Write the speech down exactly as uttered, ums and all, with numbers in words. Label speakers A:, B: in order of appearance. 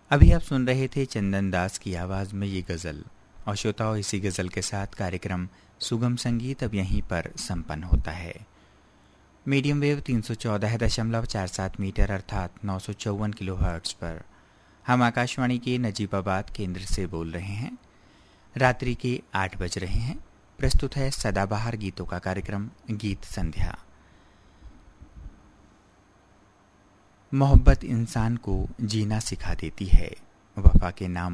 A: अभी आप सुन रहे थे चंदन दास की आवाज़ में ये गज़ल। और श्रोताओं, इसी गज़ल के साथ कार्यक्रम सुगम संगीत अब यहीं पर संपन्न होता है। मीडियम वेव तीन सौ चौदह दशमलव चार सात मीटर अर्थात नौ सौ चौवन किलो हर्ट्ज़ पर हम आकाशवाणी के नजीबाबाद केंद्र से बोल रहे हैं। रात्रि के आठ बज रहे हैं। प्रस्तुत है सदाबहार गीतों का कार्यक्रम गीत संध्या। मोहब्बत इंसान को जीना सिखा देती है, वफा के नाम